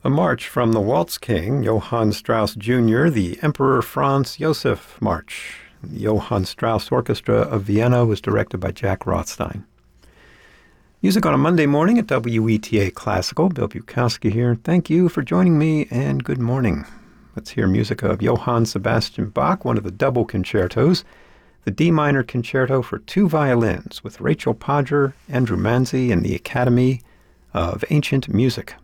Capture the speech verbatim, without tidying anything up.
A march from the Waltz King, Johann Strauss Junior, the Emperor Franz Joseph March. The Johann Strauss Orchestra of Vienna was directed by Jack Rothstein. Music on a Monday morning at W E T A Classical. Bill Bukowski here. Thank you for joining me, and good morning. Let's hear music of Johann Sebastian Bach, one of the double concertos, the D minor concerto for two violins with Rachel Podger, Andrew Manzi, and the Academy of Ancient Music.